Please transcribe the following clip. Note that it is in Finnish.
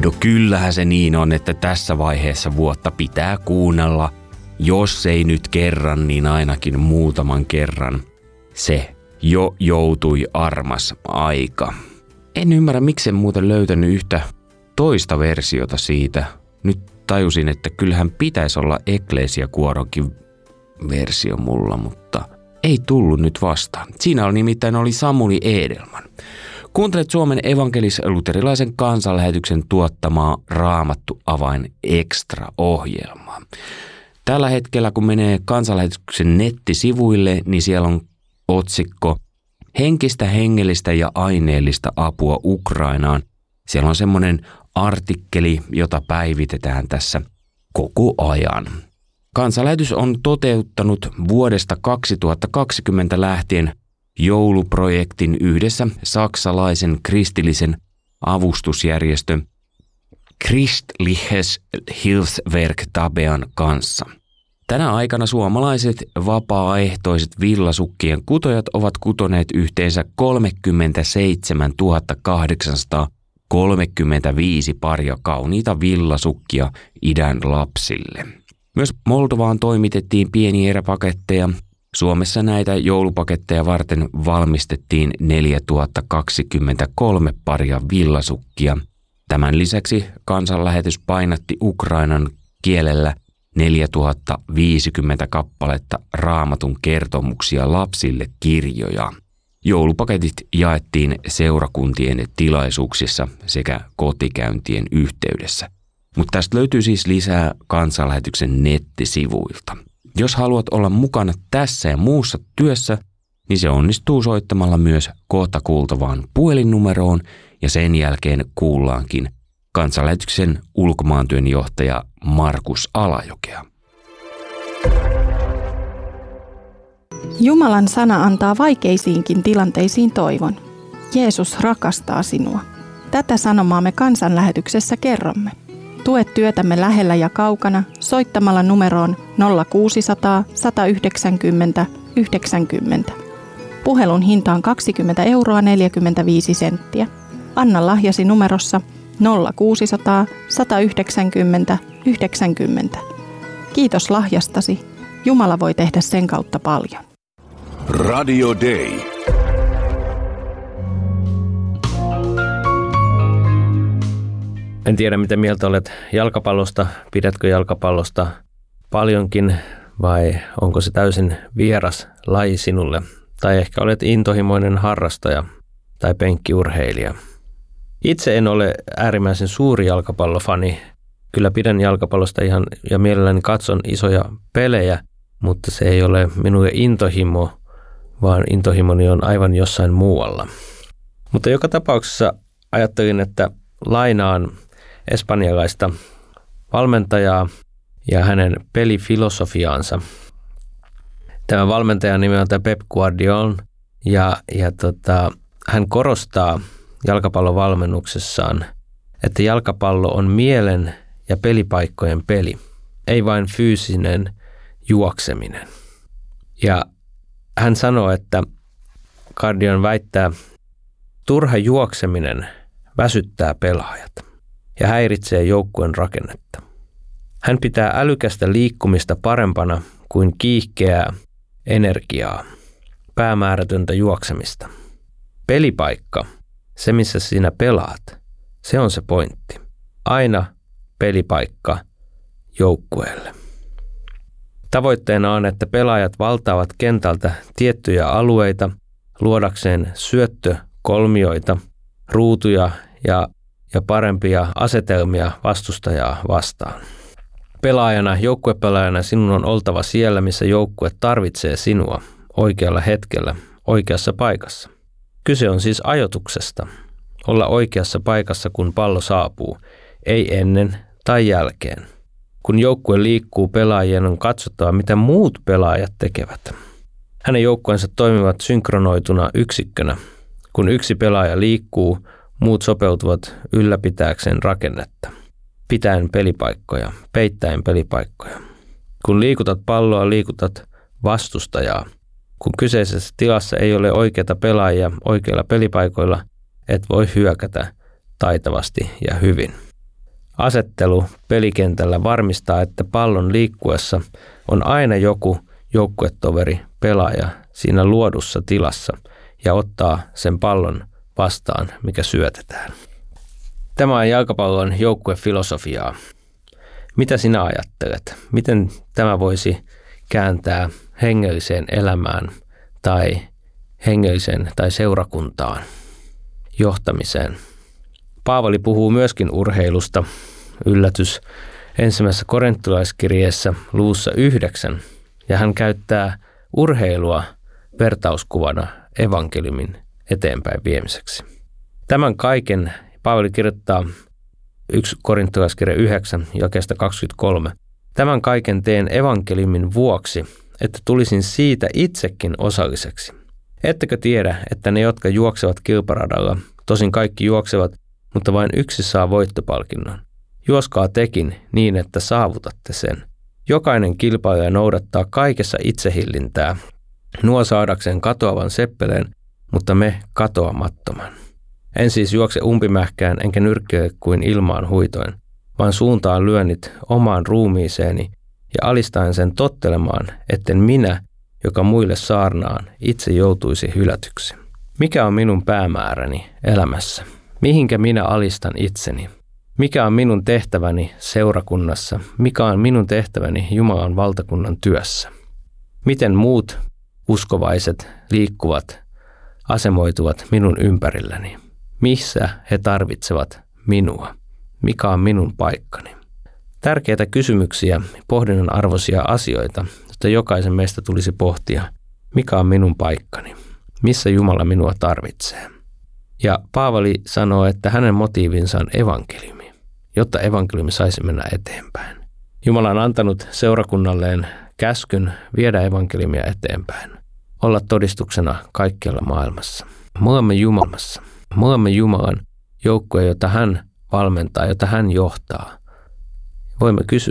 No kyllähän se niin on, että tässä vaiheessa vuotta pitää kuunnella, jos ei nyt kerran, niin ainakin muutaman kerran. Se jo joutui armas aika. En ymmärrä, miksi en muuten löytänyt yhtä toista versiota siitä. Nyt tajusin, että kyllähän pitäisi olla Ecclesia-kuoronkin versio mulla, mutta ei tullut nyt vastaan. Siinä nimittäin oli Samuli Edelman. Kuuntelet Suomen evankelis-luterilaisen kansanlähetyksen tuottamaa Raamattu Avain Extra-ohjelmaa. Tällä hetkellä, kun menee kansanlähetyksen nettisivuille, niin siellä on otsikko Henkistä, hengellistä ja aineellista apua Ukrainaan. Siellä on semmoinen artikkeli, jota päivitetään tässä koko ajan. Kansanlähetys on toteuttanut vuodesta 2020 lähtien jouluprojektin yhdessä saksalaisen kristillisen avustusjärjestö Christliches Hilfswerk Tabean kanssa. Tänä aikana suomalaiset vapaaehtoiset villasukkien kutojat ovat kutoneet yhteensä 37 835 paria kauniita villasukkia idän lapsille. Myös Moldovaan toimitettiin pieniä eräpaketteja. Suomessa näitä joulupaketteja varten valmistettiin 4023 paria villasukkia. Tämän lisäksi kansanlähetys painatti Ukrainan kielellä 4050 kappaletta Raamatun kertomuksia lapsille kirjoja. Joulupaketit jaettiin seurakuntien tilaisuuksissa sekä kotikäyntien yhteydessä. Mutta tästä löytyy siis lisää kansanlähetyksen nettisivuilta. Jos haluat olla mukana tässä ja muussa työssä, niin se onnistuu soittamalla myös kohta kuultavaan puhelinnumeroon ja sen jälkeen kuullaankin kansanlähetyksen ulkomaantyönjohtaja Markus Alajokea. Jumalan sana antaa vaikeisiinkin tilanteisiin toivon. Jeesus rakastaa sinua. Tätä sanomaa me kansanlähetyksessä kerromme. Tue työtämme lähellä ja kaukana soittamalla numeroon 0600 190 90. Puhelun hinta on 20,45 €. Anna lahjasi numerossa 0600 190 90. Kiitos lahjastasi. Jumala voi tehdä sen kautta paljon. Radio Day. En tiedä, mitä mieltä olet jalkapallosta. Pidätkö jalkapallosta paljonkin vai onko se täysin vieras laji sinulle? Tai ehkä olet intohimoinen harrastaja tai penkkiurheilija. Itse en ole äärimmäisen suuri jalkapallofani. Kyllä pidän jalkapallosta ihan ja mielelläni katson isoja pelejä, mutta se ei ole minun intohimo, vaan intohimoni on aivan jossain muualla. Mutta joka tapauksessa ajattelin, että lainaan espanjalaista valmentajaa ja hänen pelifilosofiaansa. Tämä valmentajan nimi on Pep Guardiola ja hän korostaa jalkapallovalmennuksessaan, että jalkapallo on mielen ja pelipaikkojen peli, ei vain fyysinen juokseminen. Ja hän sanoo, että Guardiola väittää, turha juokseminen väsyttää pelaajat ja häiritsee joukkueen rakennetta. Hän pitää älykästä liikkumista parempana kuin kiihkeää energiaa, päämäärätöntä juoksemista. Pelipaikka, se missä sinä pelaat, se on se pointti. Aina pelipaikka joukkueelle. Tavoitteena on, että pelaajat valtaavat kentältä tiettyjä alueita luodakseen syöttökolmioita, ruutuja ja parempia asetelmia vastustajaa vastaan. Pelaajana, joukkuepelaajana sinun on oltava siellä, missä joukkue tarvitsee sinua oikealla hetkellä, oikeassa paikassa. Kyse on siis ajoituksesta. Olla oikeassa paikassa, kun pallo saapuu, ei ennen tai jälkeen. Kun joukkue liikkuu, pelaajien on katsottava, mitä muut pelaajat tekevät. Hänen joukkueensa toimivat synkronoituna yksikkönä. Kun yksi pelaaja liikkuu, muut sopeutuvat ylläpitääkseen rakennetta. Pitäen pelipaikkoja, peittäen pelipaikkoja. Kun liikutat palloa, liikutat vastustajaa. Kun kyseisessä tilassa ei ole oikeita pelaajia oikeilla pelipaikoilla, et voi hyökätä taitavasti ja hyvin. asettelu pelikentällä varmistaa, että pallon liikkuessa on aina joku joukkuetoveri, pelaaja siinä luodussa tilassa ja ottaa sen pallon vastaan, mikä syötetään. Tämä on jalkapallon joukkuefilosofiaa. Mitä sinä ajattelet? Miten tämä voisi kääntää hengelliseen elämään tai hengelliseen tai seurakuntaan, johtamiseen? Paavali puhuu myöskin urheilusta. Yllätys ensimmäisessä korintolaiskirjeessä luvussa 9, ja hän käyttää urheilua vertauskuvana evankeliumin eteenpäin viemiseksi. Tämän kaiken Paavali kirjoittaa 1 korintolaiskirja 9, jakeesta 23. Tämän kaiken teen evankeliumin vuoksi, että tulisin siitä itsekin osalliseksi. Ettekö tiedä, että ne, jotka juoksevat kilparadalla, tosin kaikki juoksevat, mutta vain yksi saa voittopalkinnon. Juoskaa tekin niin, että saavutatte sen. Jokainen kilpailija noudattaa kaikessa itsehillintää, nuo saadakseen katoavan seppeleen, mutta me katoamattoman. En siis juokse umpimähkään enkä nyrkkeile kuin ilmaan huitoin, vaan suuntaan lyönnit omaan ruumiiseeni ja alistaen sen tottelemaan, etten minä, joka muille saarnaan, itse joutuisi hylätyksi. Mikä on minun päämääräni elämässä? Mihinkä minä alistan itseni? Mikä on minun tehtäväni seurakunnassa? Mikä on minun tehtäväni Jumalan valtakunnan työssä? Miten muut uskovaiset liikkuvat, asemoituvat minun ympärilläni? Missä he tarvitsevat minua? Mikä on minun paikkani? Tärkeitä kysymyksiä, pohdinnan arvoisia asioita, joita jokaisen meistä tulisi pohtia. Mikä on minun paikkani? Missä Jumala minua tarvitsee? Ja Paavali sanoo, että hänen motiivinsa on evankeliumi, jotta evankeliumi saisi mennä eteenpäin. Jumala on antanut seurakunnalleen käskyn viedä evankeliumia eteenpäin, olla todistuksena kaikkialla maailmassa. Me olemme Jumalan joukkue, jota hän valmentaa, jota hän johtaa. Voimme kysyä,